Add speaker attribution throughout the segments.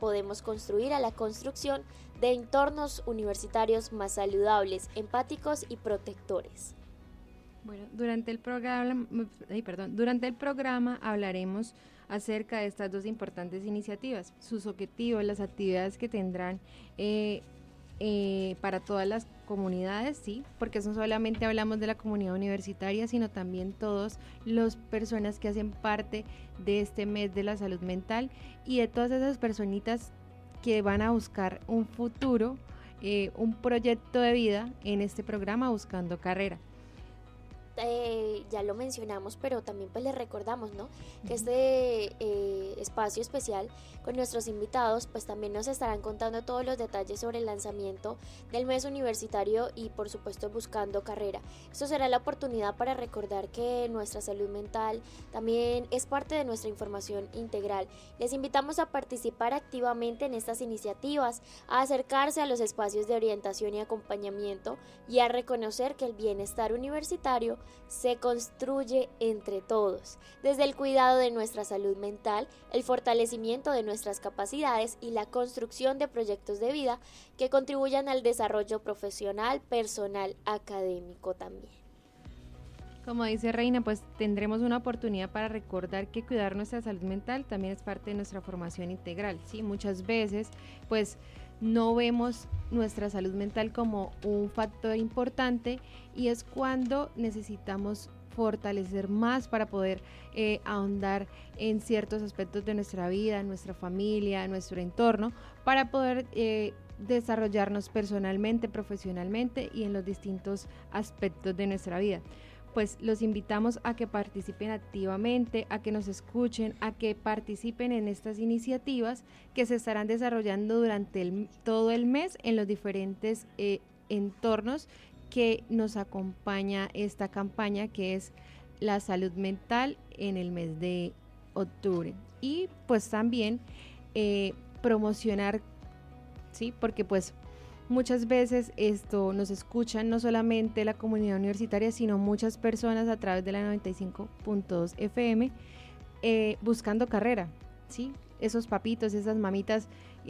Speaker 1: podemos construir a la construcción de entornos universitarios más saludables, empáticos y protectores.
Speaker 2: Bueno, durante el programa hablaremos acerca de estas dos importantes iniciativas, sus objetivos, las actividades que tendrán para todas las comunidades, sí, porque no solamente hablamos de la comunidad universitaria, sino también todas las personas que hacen parte de este mes de la salud mental y de todas esas personitas que van a buscar un futuro, un proyecto de vida en este programa Buscando Carrera.
Speaker 1: Ya lo mencionamos, pero también pues les recordamos, ¿no? Que este espacio especial con nuestros invitados pues también nos estarán contando todos los detalles sobre el lanzamiento del mes universitario y por supuesto Buscando Carrera. Esto será la oportunidad para recordar que nuestra salud mental también es parte de nuestra información integral. Les invitamos a participar activamente en estas iniciativas, a acercarse a los espacios de orientación y acompañamiento y a reconocer que el bienestar universitario se construye entre todos, desde el cuidado de nuestra salud mental, el fortalecimiento de nuestras capacidades y la construcción de proyectos de vida que contribuyan al desarrollo profesional, personal, académico también.
Speaker 2: Como dice Reina, pues tendremos una oportunidad para recordar que cuidar nuestra salud mental también es parte de nuestra formación integral, ¿sí? Muchas veces, pues no vemos nuestra salud mental como un factor importante y es cuando necesitamos fortalecer más para poder ahondar en ciertos aspectos de nuestra vida, nuestra familia, nuestro entorno, para poder desarrollarnos personalmente, profesionalmente y en los distintos aspectos de nuestra vida. Pues los invitamos a que participen activamente, a que nos escuchen, a que participen en estas iniciativas que se estarán desarrollando durante todo el mes en los diferentes entornos que nos acompaña esta campaña que es la salud mental en el mes de octubre. Y pues también promocionar, ¿sí? Porque pues muchas veces esto nos escuchan no solamente la comunidad universitaria, sino muchas personas a través de la 95.2 FM buscando carrera, ¿sí? Esos papitos, esas mamitas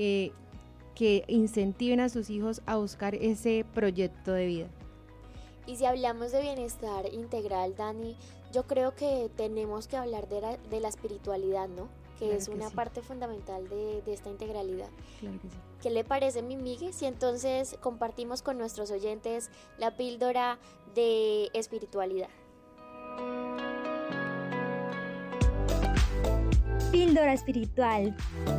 Speaker 2: que incentiven a sus hijos a buscar ese proyecto de vida.
Speaker 1: Y si hablamos de bienestar integral, Dani, yo creo que tenemos que hablar de la espiritualidad, ¿no? Que claro es una parte fundamental de esta integralidad.
Speaker 2: Claro que sí.
Speaker 1: ¿Qué le parece, mi Migue? Si entonces compartimos con nuestros oyentes la píldora de espiritualidad.
Speaker 3: Píldora espiritual.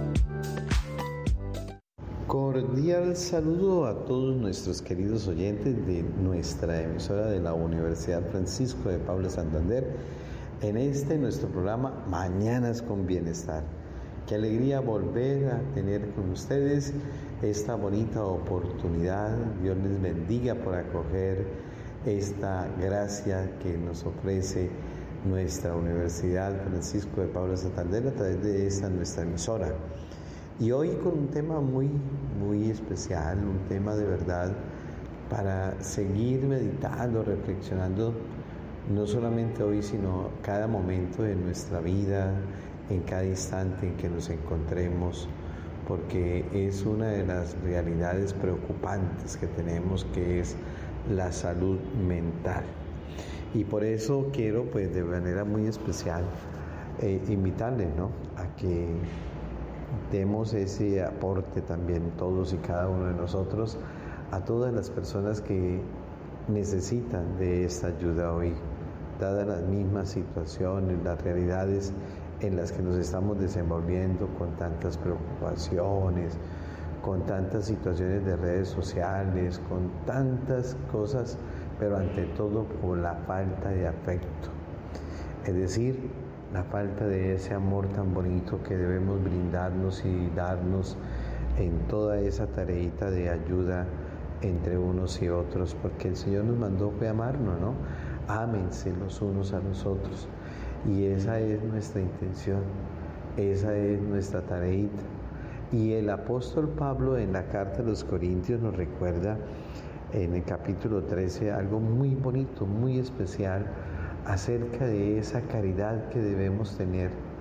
Speaker 4: Cordial saludo a todos nuestros queridos oyentes de nuestra emisora de la Universidad Francisco de Paula Santander en nuestro programa Mañanas con Bienestar. Qué alegría volver a tener con ustedes esta bonita oportunidad. Dios les bendiga por acoger esta gracia que nos ofrece nuestra Universidad Francisco de Paula Santander a través de esta nuestra emisora. Y hoy con un tema muy, muy especial, un tema de verdad para seguir meditando, reflexionando, no solamente hoy, sino cada momento de nuestra vida, en cada instante en que nos encontremos, porque es una de las realidades preocupantes que tenemos, que es la salud mental. Y por eso quiero, pues, de manera muy especial, invitarles, ¿no?, a que demos ese aporte también todos y cada uno de nosotros a todas las personas que necesitan de esta ayuda hoy, dadas las mismas situaciones, las realidades en las que nos estamos desenvolviendo con tantas preocupaciones, con tantas situaciones de redes sociales, con tantas cosas, pero ante todo por la falta de afecto, es decir, la falta de ese amor tan bonito que debemos brindarnos y darnos en toda esa tareita de ayuda entre unos y otros, porque el Señor nos mandó fue amarnos, ¿no? Ámense los unos a los otros, y esa es nuestra intención, esa es nuestra tareita. Y el apóstol Pablo en la carta a los Corintios nos recuerda en el capítulo 13 algo muy bonito, muy especial, acerca de esa caridad que debemos tener,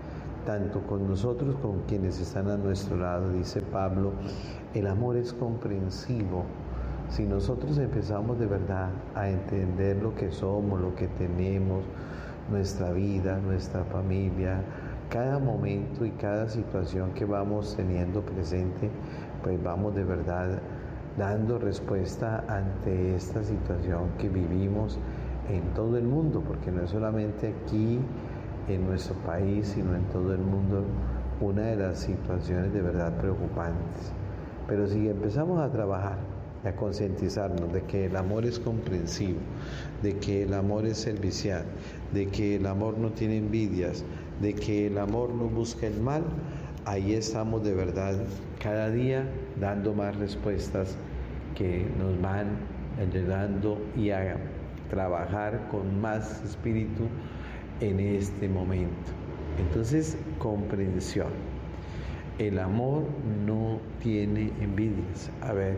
Speaker 4: tanto con nosotros como con quienes están a nuestro lado. Dice Pablo, el amor es comprensivo. Si nosotros empezamos de verdad a entender lo que somos, lo que tenemos, nuestra vida, nuestra familia, cada momento y cada situación que vamos teniendo presente, pues vamos de verdad dando respuesta ante esta situación que vivimos en todo el mundo, porque no es solamente aquí en nuestro país, sino en todo el mundo, una de las situaciones de verdad preocupantes. Pero si empezamos a trabajar, a concientizarnos de que el amor es comprensivo, de que el amor es servicial, de que el amor no tiene envidias, de que el amor no busca el mal, ahí estamos de verdad cada día dando más respuestas que nos van ayudando y a trabajar con más espíritu en este momento. Entonces, comprensión. El amor no tiene envidias. A ver,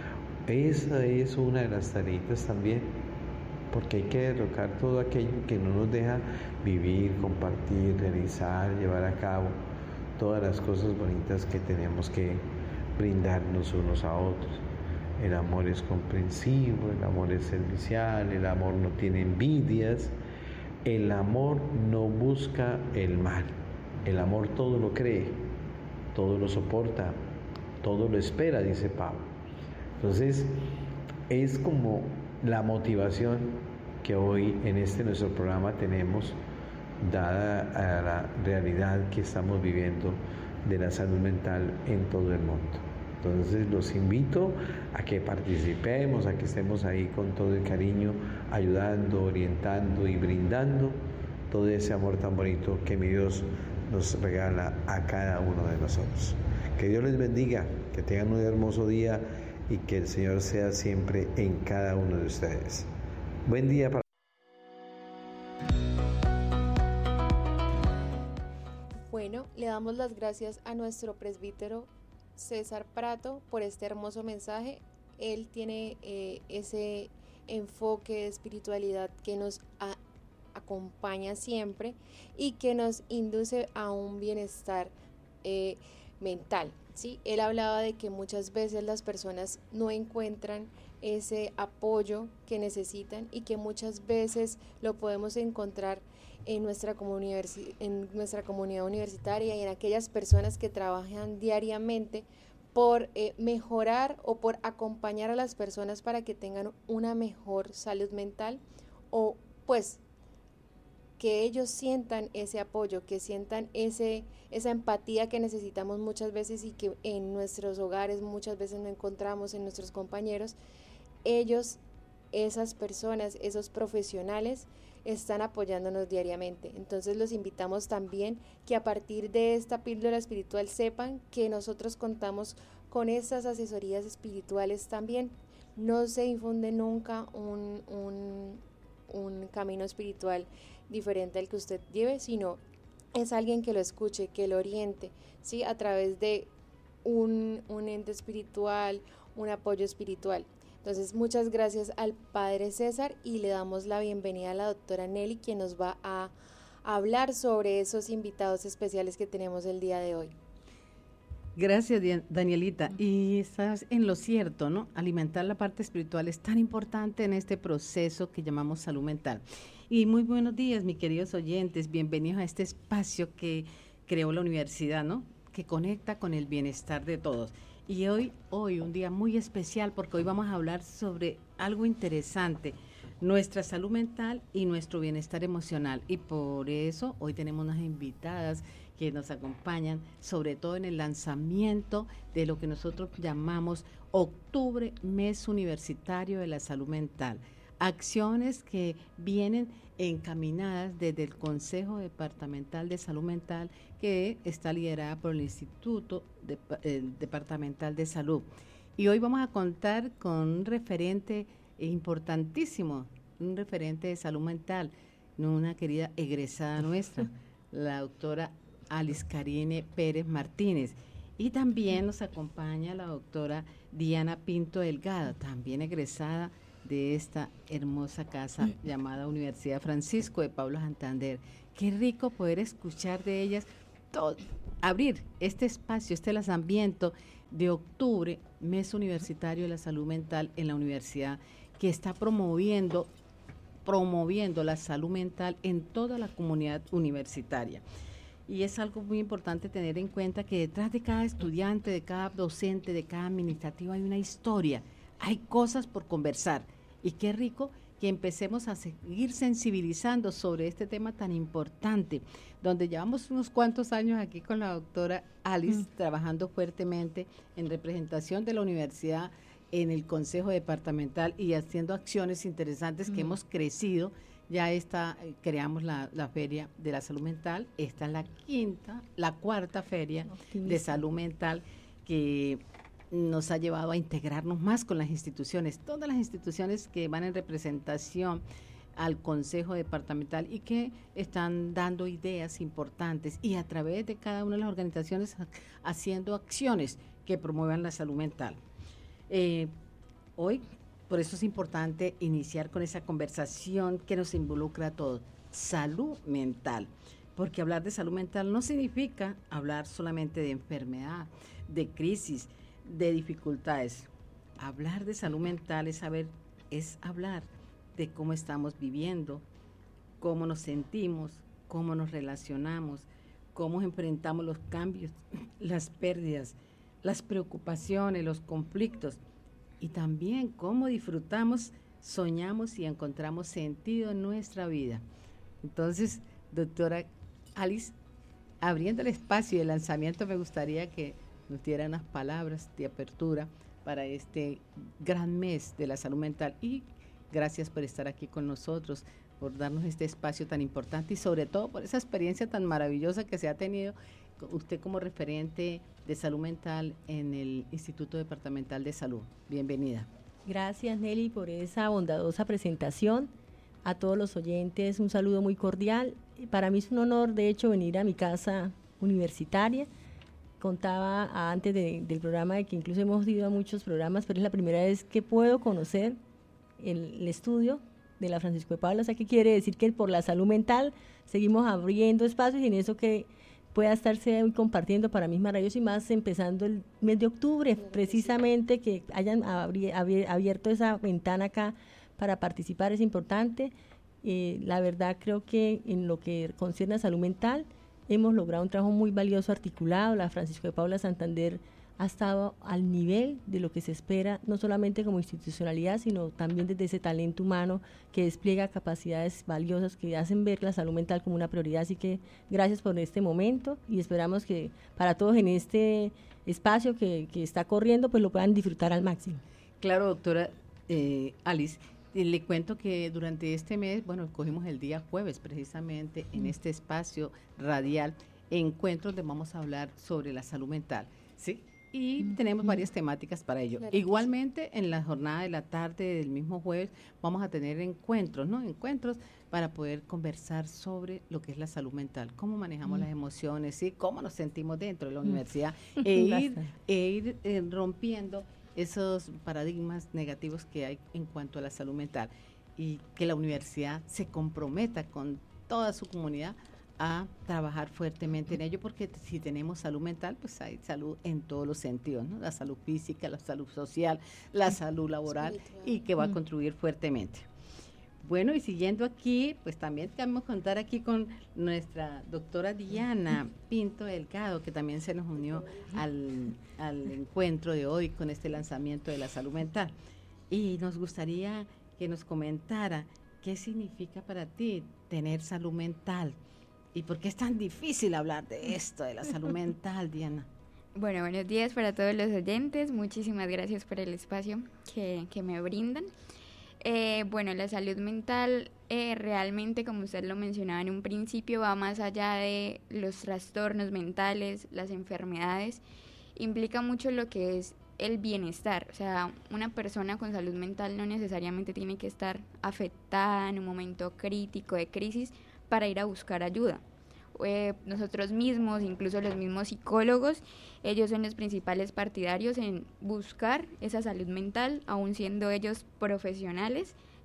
Speaker 4: esa es una de las tareitas también, porque hay que derrocar todo aquello que no nos deja vivir, compartir, realizar, llevar a cabo todas las cosas bonitas que tenemos que brindarnos unos a otros. El amor es comprensivo, el amor es servicial, el amor no tiene envidias, el amor no busca el mal, el amor todo lo cree, todo lo soporta, todo lo espera, dice Pablo. Entonces, es como la motivación que hoy en nuestro programa tenemos, dada a la realidad que estamos viviendo de la salud mental en todo el mundo. Entonces los invito a que participemos, a que estemos ahí con todo el cariño, ayudando, orientando y brindando todo ese amor tan bonito que mi Dios nos regala a cada uno de nosotros. Que Dios les bendiga, que tengan un hermoso día y que el Señor sea siempre en cada uno de ustedes. Buen día para
Speaker 2: Bueno, le damos las gracias a nuestro presbítero César Prato por este hermoso mensaje. Él tiene ese enfoque de espiritualidad que nos acompaña siempre y que nos induce a un bienestar mental, ¿sí? Él hablaba de que muchas veces las personas no encuentran ese apoyo que necesitan y que muchas veces lo podemos encontrar en nuestra comunidad universitaria y en aquellas personas que trabajan diariamente por mejorar o por acompañar a las personas para que tengan una mejor salud mental, o pues que ellos sientan ese apoyo, que sientan esa empatía que necesitamos muchas veces y que en nuestros hogares muchas veces no encontramos en nuestros compañeros. Ellos, esas personas, esos profesionales están apoyándonos diariamente. Entonces los invitamos también que a partir de esta píldora espiritual sepan que nosotros contamos con estas asesorías espirituales también. No se infunde nunca un camino espiritual diferente al que usted lleve, sino es alguien que lo escuche, que lo oriente, ¿sí? A través de un ente espiritual, un apoyo espiritual. Entonces, muchas gracias al Padre César y le damos la bienvenida a la doctora Nelly, quien nos va a hablar sobre esos invitados especiales que tenemos el día de hoy.
Speaker 5: Gracias, Danielita. Y estás en lo cierto, ¿no? Alimentar la parte espiritual es tan importante en este proceso que llamamos salud mental. Y muy buenos días, mis queridos oyentes. Bienvenidos a este espacio que creó la universidad, ¿no? Que conecta con el bienestar de todos. Y hoy un día muy especial porque hoy vamos a hablar sobre algo interesante, nuestra salud mental y nuestro bienestar emocional. Y por eso hoy tenemos unas invitadas que nos acompañan, sobre todo en el lanzamiento de lo que nosotros llamamos Octubre, Mes Universitario de la Salud Mental. Acciones que vienen encaminadas desde el Consejo Departamental de Salud Mental, que está liderada por el Instituto Departamental de Salud. Y hoy vamos a contar con un referente importantísimo, un referente de salud mental, una querida egresada nuestra, la doctora Alice Karine Pérez Martínez. Y también nos acompaña la doctora Diana Pinto Delgado, también egresada de esta hermosa casa llamada Universidad Francisco de Paula Santander. Qué rico poder escuchar de ellas abrir este espacio, este lanzamiento de octubre, mes universitario de la salud mental en la universidad, que está promoviendo la salud mental en toda la comunidad universitaria. Y es algo muy importante tener en cuenta que detrás de cada estudiante, de cada docente, de cada administrativo hay una historia, hay cosas por conversar. Y qué rico que empecemos a seguir sensibilizando sobre este tema tan importante, donde llevamos unos cuantos años aquí con la doctora Alice trabajando fuertemente en representación de la universidad en el Consejo Departamental y haciendo acciones interesantes que hemos crecido. Ya creamos la Feria de la Salud Mental, esta es la cuarta Feria de Salud Mental que nos ha llevado a integrarnos más con las instituciones, todas las instituciones que van en representación al Consejo Departamental y que están dando ideas importantes y a través de cada una de las organizaciones haciendo acciones que promuevan la salud mental. Hoy, por eso es importante iniciar con esa conversación que nos involucra a todos, salud mental, porque hablar de salud mental no significa hablar solamente de enfermedad, de crisis, de dificultades. Hablar de salud mental es hablar de cómo estamos viviendo, cómo nos sentimos, cómo nos relacionamos, cómo enfrentamos los cambios, las pérdidas, las preocupaciones, los conflictos y también cómo disfrutamos, soñamos y encontramos sentido en nuestra vida. Entonces, doctora Alice, abriendo el espacio y el lanzamiento, me gustaría que nos diera unas palabras de apertura para este gran mes de la salud mental y gracias por estar aquí con nosotros, por darnos este espacio tan importante y sobre todo por esa experiencia tan maravillosa que se ha tenido usted como referente de salud mental en el Instituto Departamental de Salud. Bienvenida.
Speaker 6: Gracias, Nelly, por esa bondadosa presentación. A todos los oyentes, un saludo muy cordial. Para mí es un honor, de hecho, venir a mi casa universitaria. Contaba antes del programa de que incluso hemos ido a muchos programas, pero es la primera vez que puedo conocer el estudio de la Francisco de Paula. O sea, que quiere decir que por la salud mental seguimos abriendo espacios y en eso que pueda estarse hoy compartiendo para mí es maravilloso y más empezando el mes de octubre, precisamente que hayan abierto esa ventana acá para participar es importante. La verdad creo que en lo que concierne a salud mental hemos logrado un trabajo muy valioso articulado. La Francisco de Paula Santander ha estado al nivel de lo que se espera, no solamente como institucionalidad, sino también desde ese talento humano que despliega capacidades valiosas que hacen ver la salud mental como una prioridad. Así que gracias por este momento y esperamos que para todos en este espacio que está corriendo, pues lo puedan disfrutar al máximo.
Speaker 5: Claro, doctora Alice, le cuento que durante este mes, cogimos el día jueves precisamente en este espacio radial, encuentros donde vamos a hablar sobre la salud mental, ¿sí? Y tenemos varias temáticas para ello. Claro. Igualmente, en la jornada de la tarde del mismo jueves vamos a tener encuentros, ¿no? Encuentros para poder conversar sobre lo que es la salud mental, cómo manejamos las emociones, ¿sí? Cómo nos sentimos dentro de la universidad e ir rompiendo esos paradigmas negativos que hay en cuanto a la salud mental y que la universidad se comprometa con toda su comunidad a trabajar fuertemente en ello, porque si tenemos salud mental, pues hay salud en todos los sentidos, ¿no? La salud física, la salud social, la salud laboral y que va a contribuir fuertemente. Bueno, y siguiendo aquí, pues también vamos a contar aquí con nuestra doctora Diana Pinto Delgado, que también se nos unió al encuentro de hoy con este lanzamiento de la salud mental. Y nos gustaría que nos comentara qué significa para ti tener salud mental y por qué es tan difícil hablar de esto, de la salud mental, Diana.
Speaker 7: Bueno, buenos días para todos los oyentes. Muchísimas gracias por el espacio que me brindan. La salud mental realmente, como usted lo mencionaba en un principio, va más allá de los trastornos mentales, las enfermedades. Implica mucho lo que es el bienestar. O sea, una persona con salud mental no necesariamente tiene que estar afectada en un momento crítico de crisis para ir a buscar ayuda. Nosotros mismos, incluso los mismos psicólogos, ellos son los principales partidarios en buscar esa salud mental, aun siendo ellos profesionales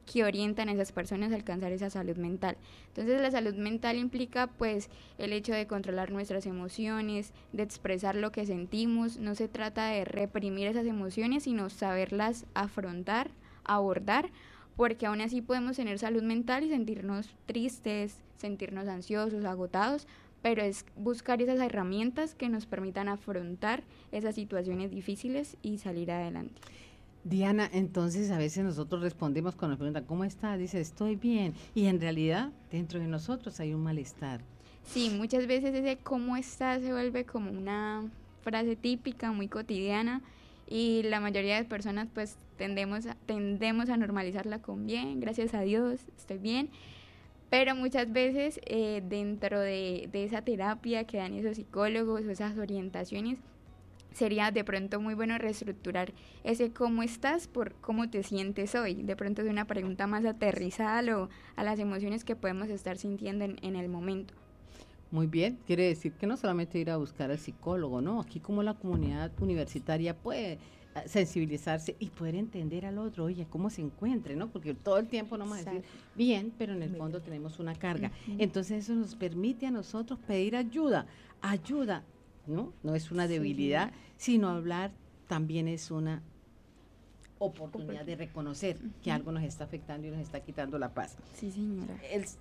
Speaker 7: que orientan a esas personas a alcanzar esa salud mental. Entonces la salud mental implica pues el hecho de controlar nuestras emociones, de expresar lo que sentimos. No se trata de reprimir esas emociones, sino saberlas afrontar, abordar, porque aún así podemos tener salud mental y sentirnos tristes, sentirnos ansiosos, agotados, pero es buscar esas herramientas que nos permitan afrontar esas situaciones difíciles y salir adelante.
Speaker 5: Diana, entonces a veces nosotros respondemos cuando nos preguntan ¿cómo estás? Dice, estoy bien, y en realidad dentro de nosotros hay un malestar.
Speaker 7: Sí, muchas veces ese ¿cómo estás? Se vuelve como una frase típica, muy cotidiana, y la mayoría de personas pues tendemos a normalizarla con bien, gracias a Dios, estoy bien. Pero muchas veces dentro de esa terapia que dan esos psicólogos o esas orientaciones, sería de pronto muy bueno reestructurar ese cómo estás por cómo te sientes hoy. De pronto es una pregunta más aterrizada a las emociones que podemos estar sintiendo en el momento.
Speaker 5: Muy bien, quiere decir que no solamente ir a buscar al psicólogo, ¿no? Aquí como la comunidad universitaria puede sensibilizarse y poder entender al otro, oye, cómo se encuentre, ¿no? Porque todo el tiempo no vamos a decir bien, pero en el fondo tenemos una carga. Entonces eso nos permite a nosotros pedir ayuda, ¿no? No es una debilidad, sino hablar también es una oportunidad de reconocer que algo nos está afectando y nos está quitando la paz.
Speaker 7: Sí, señora.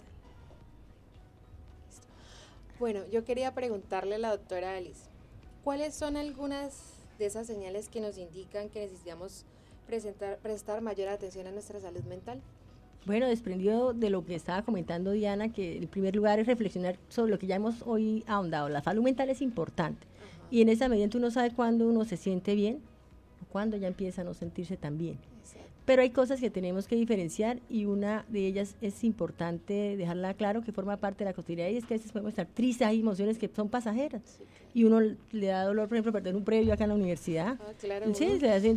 Speaker 8: Bueno, yo quería preguntarle a la doctora Alice, ¿cuáles son algunas de esas señales que nos indican que necesitamos prestar mayor atención a nuestra salud mental?
Speaker 6: Bueno, desprendido de lo que estaba comentando Diana, que en primer lugar es reflexionar sobre lo que ya hemos hoy ahondado. La salud mental es importante. Ajá. Y en esa medida uno sabe cuándo uno se siente bien o cuándo ya empieza a no sentirse tan bien. Exacto. Pero hay cosas que tenemos que diferenciar y una de ellas es importante dejarla claro, que forma parte de la cotidianidad, y es que a veces podemos estar tristes, hay emociones que son pasajeras. Sí, claro. Y uno le da dolor, por ejemplo, perder un previo acá en la universidad.
Speaker 8: Claro.
Speaker 6: Sí,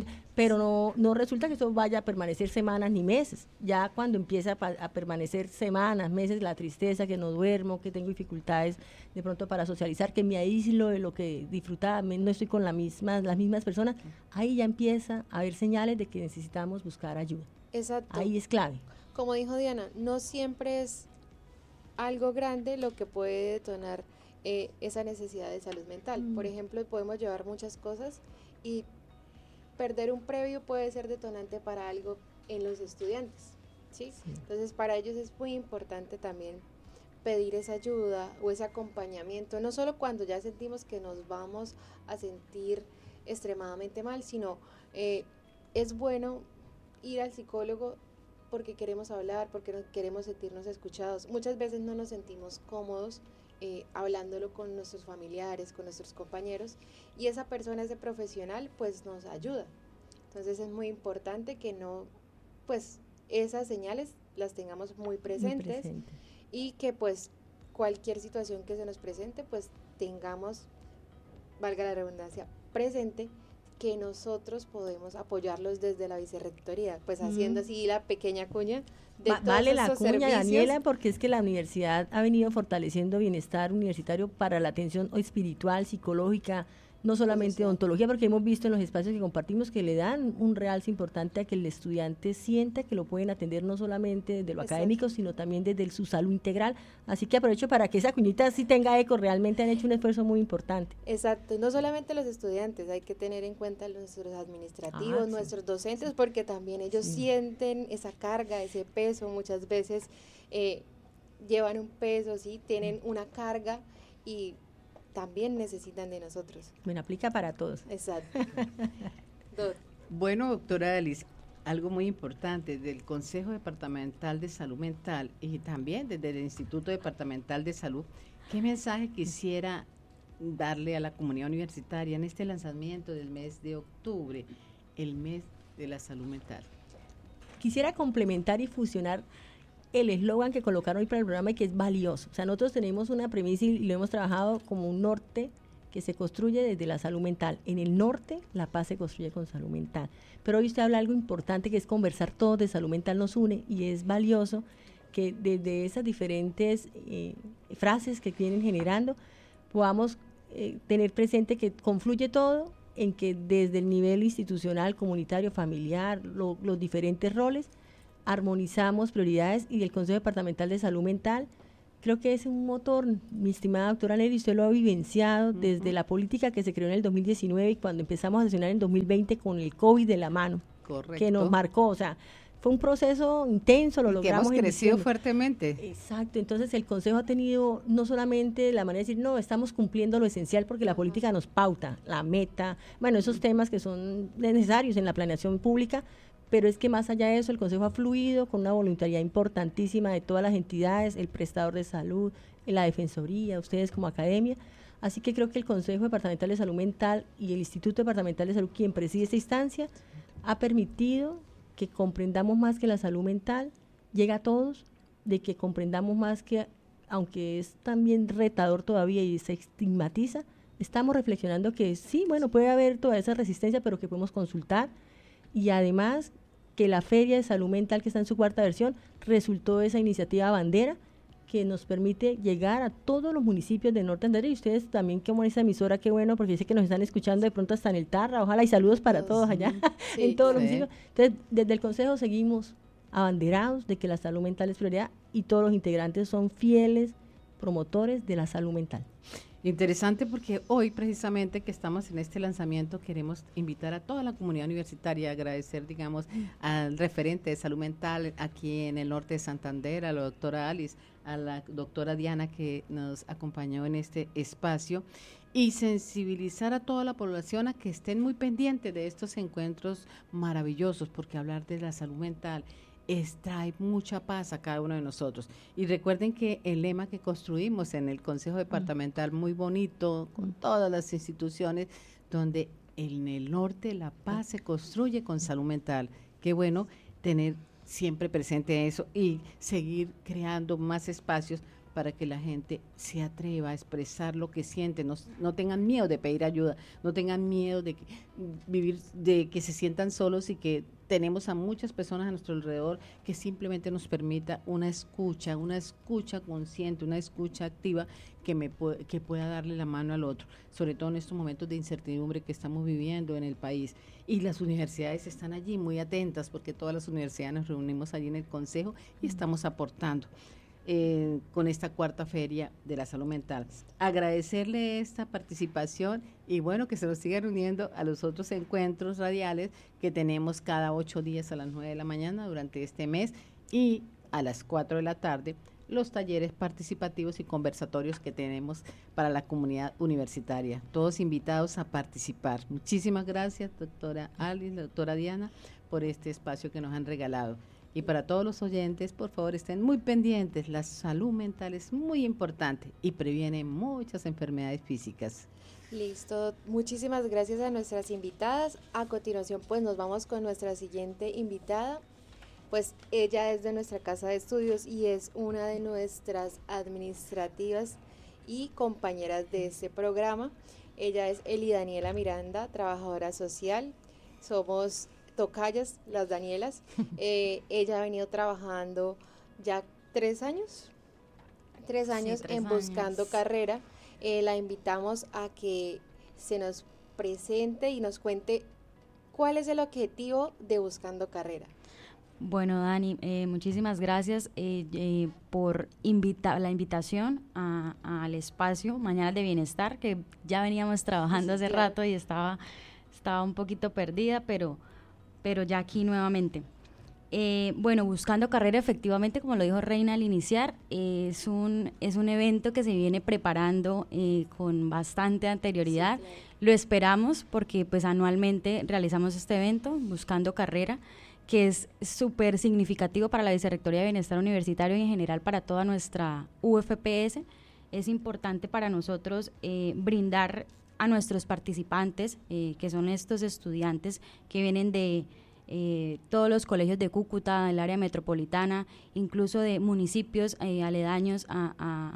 Speaker 6: pero no resulta que eso vaya a permanecer semanas ni meses. Ya cuando empieza a permanecer semanas, meses, la tristeza, que no duermo, que tengo dificultades de pronto para socializar, que me aíslo de lo que disfrutaba, no estoy con las mismas personas, ahí ya empieza a haber señales de que necesitamos buscar ayuda.
Speaker 8: Exacto.
Speaker 6: Ahí es clave.
Speaker 8: Como dijo Diana, no siempre es algo grande lo que puede detonar esa necesidad de salud mental. Por ejemplo, podemos llevar muchas cosas y perder un previo puede ser detonante para algo en los estudiantes, ¿sí? Entonces, para ellos es muy importante también pedir esa ayuda o ese acompañamiento, no solo cuando ya sentimos que nos vamos a sentir extremadamente mal, sino es bueno ir al psicólogo porque queremos hablar, porque queremos sentirnos escuchados. Muchas veces no nos sentimos cómodos hablándolo con nuestros familiares, con nuestros compañeros, y esa persona, ese profesional, pues nos ayuda. Entonces es muy importante que pues esas señales las tengamos muy presentes y que pues cualquier situación que se nos presente, pues tengamos, valga la redundancia, presente que nosotros podemos apoyarlos desde la vicerrectoría, pues haciendo así la pequeña cuña de
Speaker 6: vale la cuña,
Speaker 8: servicios.
Speaker 6: Daniela, porque es que la universidad ha venido fortaleciendo bienestar universitario para la atención espiritual, psicológica, no solamente odontología, porque hemos visto en los espacios que compartimos que le dan un realce importante a que el estudiante sienta que lo pueden atender no solamente desde lo académico, sino también desde su salud integral. Así que aprovecho para que esa cuñita sí tenga eco, realmente han hecho un esfuerzo muy importante.
Speaker 8: Exacto, no solamente los estudiantes, hay que tener en cuenta nuestros administrativos, nuestros docentes, porque también ellos sienten esa carga, ese peso, muchas veces llevan un peso, ¿sí? Tienen una carga y también necesitan de nosotros.
Speaker 6: Bueno, aplica para todos.
Speaker 8: Exacto.
Speaker 5: Bueno, doctora Alice, algo muy importante del Consejo Departamental de Salud Mental y también desde el Instituto Departamental de Salud, ¿qué mensaje quisiera darle a la comunidad universitaria en este lanzamiento del mes de octubre, el mes de la salud mental?
Speaker 6: Quisiera complementar y fusionar el eslogan que colocaron hoy para el programa y que es valioso. O sea, nosotros tenemos una premisa y lo hemos trabajado como un norte que se construye desde la salud mental. En el norte, la paz se construye con salud mental. Pero hoy usted habla de algo importante que es conversar todos de salud mental nos une, y es valioso que desde esas diferentes frases que vienen generando podamos tener presente que confluye todo en que desde el nivel institucional, comunitario, familiar, los diferentes roles, armonizamos prioridades y el Consejo Departamental de Salud Mental creo que es un motor, mi estimada doctora Nelly, usted lo ha vivenciado desde la política que se creó en el 2019 y cuando empezamos a sesionar en 2020 con el COVID de la mano. Correcto. Que nos marcó, o sea, fue un proceso intenso, lo logramos.
Speaker 5: Que hemos crecido fuertemente.
Speaker 6: Exacto, entonces el Consejo ha tenido no solamente la manera de decir, no, estamos cumpliendo lo esencial porque la política nos pauta, la meta, bueno, esos temas que son necesarios en la planeación pública, pero es que más allá de eso el Consejo ha fluido con una voluntariedad importantísima de todas las entidades, el prestador de salud, la Defensoría, ustedes como academia, así que creo que el Consejo Departamental de Salud Mental y el Instituto Departamental de Salud, quien preside esta instancia, ha permitido que comprendamos más que la salud mental llega a todos, de que comprendamos más que, aunque es también retador todavía y se estigmatiza, estamos reflexionando que sí, bueno, puede haber toda esa resistencia, pero que podemos consultar, y además que la Feria de Salud Mental, que está en su 4ª versión, resultó esa iniciativa bandera que nos permite llegar a todos los municipios del norte de Santander, y ustedes también como esa emisora, qué bueno, porque dice que nos están escuchando de pronto hasta en el Tarra, ojalá, y saludos para todos allá, sí, en todos los municipios. Entonces, desde el Consejo seguimos abanderados de que la salud mental es prioridad y todos los integrantes son fieles promotores de la salud mental.
Speaker 5: Interesante porque hoy precisamente que estamos en este lanzamiento queremos invitar a toda la comunidad universitaria, agradecer digamos al referente de salud mental aquí en el norte de Santander, a la doctora Alice, a la doctora Diana que nos acompañó en este espacio y sensibilizar a toda la población a que estén muy pendientes de estos encuentros maravillosos, porque hablar de la salud mental trae mucha paz a cada uno de nosotros. Y recuerden que el lema que construimos en el Consejo Departamental, muy bonito, con todas las instituciones, donde en el norte la paz se construye con salud mental. Qué bueno tener siempre presente eso y seguir creando más espacios para que la gente se atreva a expresar lo que siente, no tengan miedo de pedir ayuda, no tengan miedo de vivir, de que se sientan solos, y que tenemos a muchas personas a nuestro alrededor que simplemente nos permita una escucha consciente, una escucha activa que pueda darle la mano al otro, sobre todo en estos momentos de incertidumbre que estamos viviendo en el país. Y las universidades están allí muy atentas, porque todas las universidades nos reunimos allí en el Consejo y estamos aportando con esta 4ª Feria de la Salud Mental. Agradecerle esta participación y bueno, que se nos sigan uniendo a los otros encuentros radiales que tenemos cada 8 días a las 9 de la mañana durante este mes, y a las 4 de la tarde los talleres participativos y conversatorios que tenemos para la comunidad universitaria. Todos invitados a participar. Muchísimas gracias, doctora Alice, doctora Diana, por este espacio que nos han regalado. Y para todos los oyentes, por favor, estén muy pendientes. La salud mental es muy importante y previene muchas enfermedades físicas.
Speaker 8: Listo, muchísimas gracias a nuestras invitadas. A continuación, pues nos vamos con nuestra siguiente invitada. Pues ella es de nuestra casa de estudios y es una de nuestras administrativas y compañeras de este programa. Ella es Eli Daniela Miranda, trabajadora social. Somos tocayas, las Danielas. Ella ha venido trabajando ya 3 años. 3 años sí, 3 en Buscando Carrera. La invitamos a que se nos presente y nos cuente cuál es el objetivo de Buscando Carrera.
Speaker 9: Bueno, Dani, muchísimas gracias por la invitación al espacio Mañanas de Bienestar, que ya veníamos trabajando hace rato y estaba un poquito perdida, pero ya aquí nuevamente. Bueno, Buscando Carrera, efectivamente, como lo dijo Reina al iniciar, es un evento que se viene preparando con bastante anterioridad. Sí, claro. Lo esperamos porque pues anualmente realizamos este evento, Buscando Carrera, que es súper significativo para la Vicerrectoría de Bienestar Universitario y en general para toda nuestra UFPS. Es importante para nosotros brindar a nuestros participantes, que son estos estudiantes que vienen de todos los colegios de Cúcuta, del área metropolitana, incluso de municipios aledaños a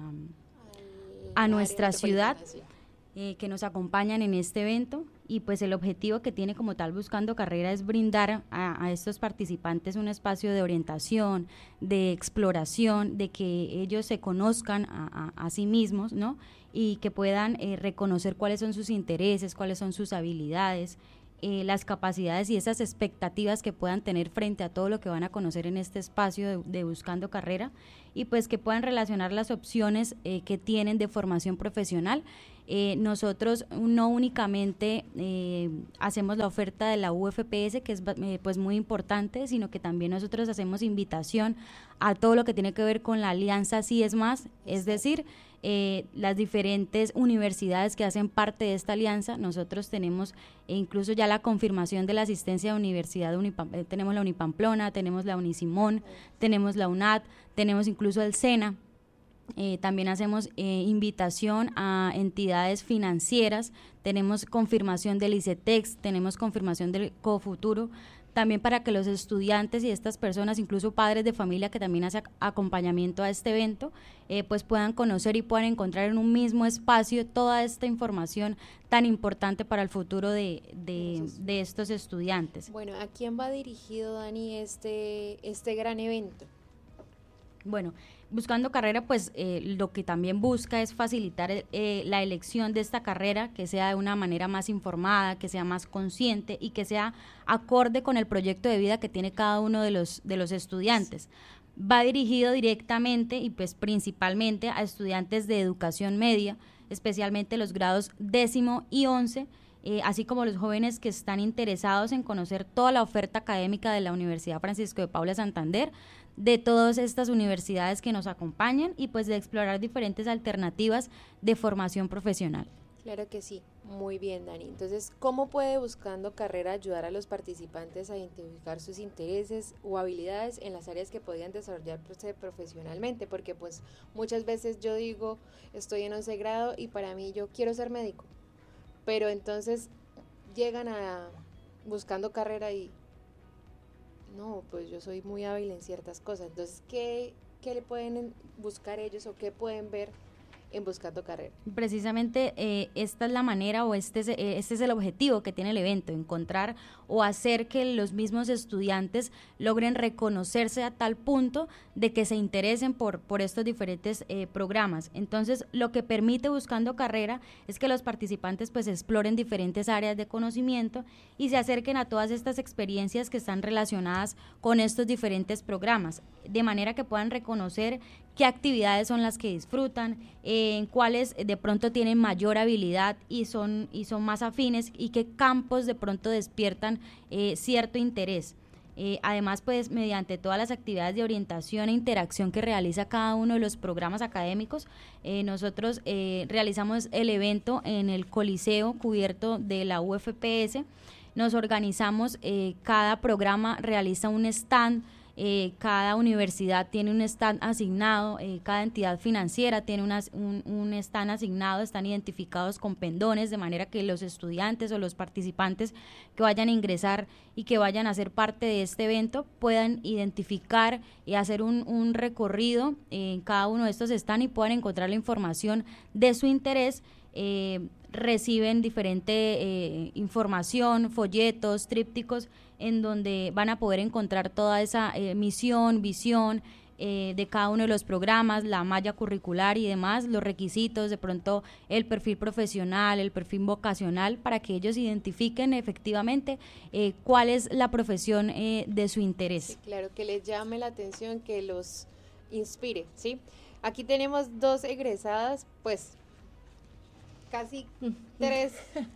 Speaker 9: nuestra ciudad, que nos acompañan en este evento. Y pues el objetivo que tiene como tal Buscando Carrera es brindar a estos participantes un espacio de orientación, de exploración, de que ellos se conozcan a sí mismos, ¿no? Y que puedan reconocer cuáles son sus intereses, cuáles son sus habilidades, las capacidades y esas expectativas que puedan tener frente a todo lo que van a conocer en este espacio de Buscando Carrera, y pues que puedan relacionar las opciones que tienen de formación profesional. Nosotros no únicamente hacemos la oferta de la UFPS, que es pues muy importante, sino que también nosotros hacemos invitación a todo lo que tiene que ver con la alianza Sí es Más, es decir, las diferentes universidades que hacen parte de esta alianza. Nosotros tenemos incluso ya la confirmación de la asistencia de universidad, tenemos la Unipamplona, tenemos la Unisimón, tenemos la UNAD, tenemos incluso el SENA. También hacemos invitación a entidades financieras, tenemos confirmación del ICETEX, tenemos confirmación del CoFuturo, también para que los estudiantes y estas personas, incluso padres de familia que también hacen acompañamiento a este evento, pues puedan conocer y puedan encontrar en un mismo espacio toda esta información tan importante para el futuro de estos estudiantes.
Speaker 8: Bueno, ¿a quién va dirigido, Dani, este gran evento?
Speaker 9: Bueno, Buscando Carrera, pues lo que también busca es facilitar la elección de esta carrera, que sea de una manera más informada, que sea más consciente y que sea acorde con el proyecto de vida que tiene cada uno de los estudiantes. Va dirigido directamente y pues principalmente a estudiantes de educación media, especialmente los grados 10º y 11, así como los jóvenes que están interesados en conocer toda la oferta académica de la Universidad Francisco de Paula Santander, de todas estas universidades que nos acompañan y pues de explorar diferentes alternativas de formación profesional.
Speaker 8: Claro que sí, muy bien, Dani. Entonces, ¿cómo puede Buscando Carrera ayudar a los participantes a identificar sus intereses o habilidades en las áreas que podrían desarrollarse profesionalmente? Porque pues muchas veces yo digo, estoy en 11 grado y para mí yo quiero ser médico, pero entonces llegan a Buscando Carrera y no, pues yo soy muy hábil en ciertas cosas. Entonces, ¿qué le pueden buscar ellos o qué pueden ver en Buscando Carrera?
Speaker 9: Precisamente esta es la manera o este es el objetivo que tiene el evento, encontrar o hacer que los mismos estudiantes logren reconocerse a tal punto de que se interesen por estos diferentes programas. Entonces, lo que permite Buscando Carrera es que los participantes pues exploren diferentes áreas de conocimiento y se acerquen a todas estas experiencias que están relacionadas con estos diferentes programas, de manera que puedan reconocer qué actividades son las que disfrutan, en cuáles de pronto tienen mayor habilidad y son más afines y qué campos de pronto despiertan cierto interés. Además, pues mediante todas las actividades de orientación e interacción que realiza cada uno de los programas académicos, nosotros realizamos el evento en el Coliseo cubierto de la UFPS, nos organizamos, cada programa realiza un stand, cada universidad tiene un stand asignado, cada entidad financiera tiene un stand asignado, están identificados con pendones, de manera que los estudiantes o los participantes que vayan a ingresar y que vayan a ser parte de este evento puedan identificar y hacer un recorrido en cada uno de estos stands y puedan encontrar la información de su interés. Reciben diferente información, folletos, trípticos, en donde van a poder encontrar toda esa misión, visión de cada uno de los programas, la malla curricular y demás, los requisitos, de pronto el perfil profesional, el perfil vocacional, para que ellos identifiquen efectivamente cuál es la profesión de su interés.
Speaker 8: Sí, claro, que les llame la atención, que los inspire, ¿sí? Aquí tenemos 2 egresadas, pues casi 3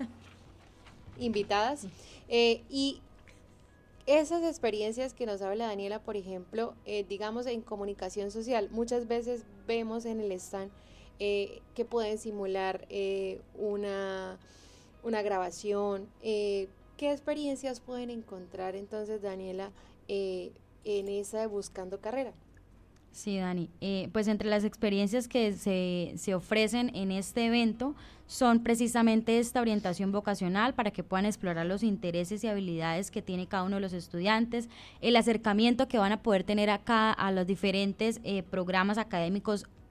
Speaker 8: invitadas, y esas experiencias que nos habla Daniela, por ejemplo, digamos en comunicación social, muchas veces vemos en el stand que pueden simular una grabación. ¿Qué experiencias pueden encontrar entonces, Daniela, en esa de Buscando Carrera?
Speaker 9: Sí, Dani, pues entre las experiencias que se ofrecen en este evento son precisamente esta orientación vocacional para que puedan explorar los intereses y habilidades que tiene cada uno de los estudiantes, el acercamiento que van a poder tener acá a los diferentes programas académicos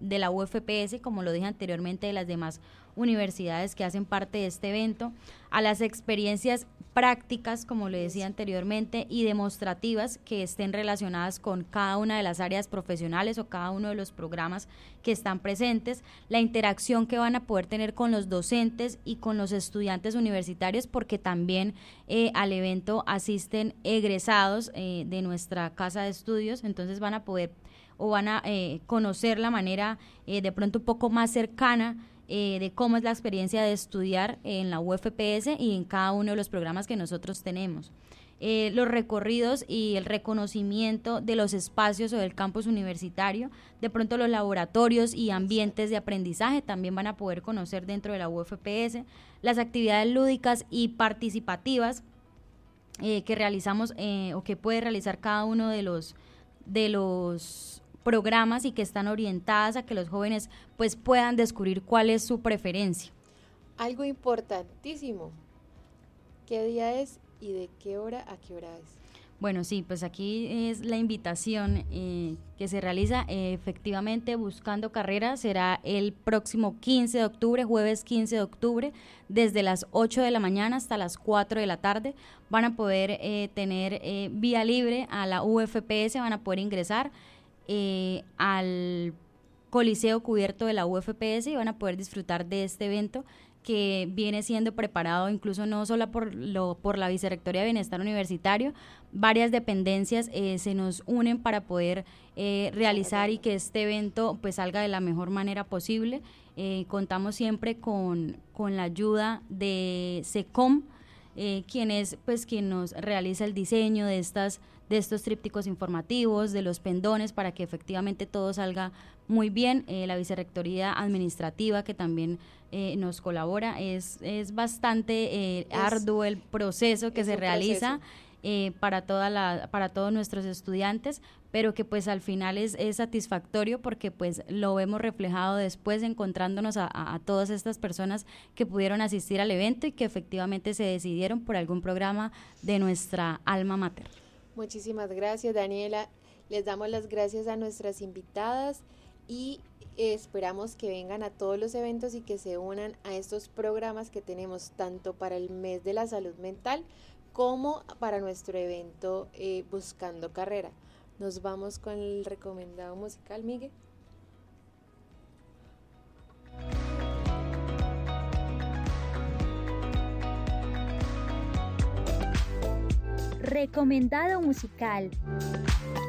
Speaker 9: de la UFPS, como lo dije anteriormente, de las demás universidades que hacen parte de este evento, a las experiencias prácticas, como le decía anteriormente, y demostrativas que estén relacionadas con cada una de las áreas profesionales o cada uno de los programas que están presentes, la interacción que van a poder tener con los docentes y con los estudiantes universitarios, porque también al evento asisten egresados de nuestra casa de estudios, entonces van a poder o van a conocer la manera de pronto un poco más cercana de cómo es la experiencia de estudiar en la UFPS y en cada uno de los programas que nosotros tenemos. Los recorridos y el reconocimiento de los espacios o del campus universitario, de pronto los laboratorios y ambientes de aprendizaje también van a poder conocer dentro de la UFPS, las actividades lúdicas y participativas que realizamos o que puede realizar cada uno de los programas y que están orientadas a que los jóvenes pues puedan descubrir cuál es su preferencia.
Speaker 8: Algo importantísimo, ¿qué día es y de qué hora a qué hora es?
Speaker 9: Bueno, sí, pues aquí es la invitación que se realiza efectivamente Buscando Carrera, será el próximo 15 de octubre, jueves 15 de octubre, desde las 8 de la mañana hasta las 4 de la tarde. Van a poder tener vía libre a la UFPS, van a poder ingresar al Coliseo Cubierto de la UFPS y van a poder disfrutar de este evento que viene siendo preparado incluso no solo por la Vicerrectoría de Bienestar Universitario, varias dependencias se nos unen para poder realizar y que este evento pues salga de la mejor manera posible. Contamos siempre con la ayuda de SECOM, quien nos realiza el diseño de estos trípticos informativos, de los pendones, para que efectivamente todo salga muy bien. La Vicerrectoría Administrativa, que también nos colabora, es bastante arduo el proceso que se realiza para todos nuestros estudiantes, pero que pues al final es satisfactorio porque pues lo vemos reflejado después encontrándonos a todas estas personas que pudieron asistir al evento y que efectivamente se decidieron por algún programa de nuestra alma mater.
Speaker 8: Muchísimas gracias, Daniela. Les damos las gracias a nuestras invitadas y esperamos que vengan a todos los eventos y que se unan a estos programas que tenemos tanto para el mes de la salud mental como para nuestro evento Buscando Carrera. Nos vamos con el recomendado musical, Miguel.
Speaker 3: Recomendado musical.